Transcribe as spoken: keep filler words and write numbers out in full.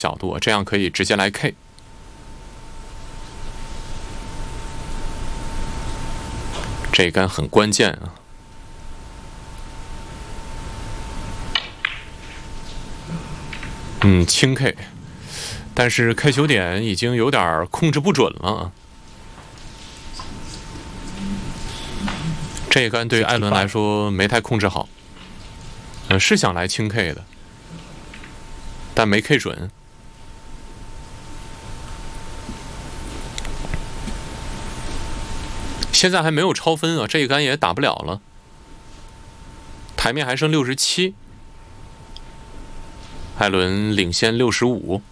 角度，这样可以直接来 K。这一杆很关键啊。嗯，轻 K， 但是 K 球点已经有点控制不准了啊。这一杆对艾伦来说没太控制好，呃，是想来轻 K 的，但没 K 准。现在还没有超分啊，这一杆也打不了了。台面还剩六十七，艾伦领先六十五。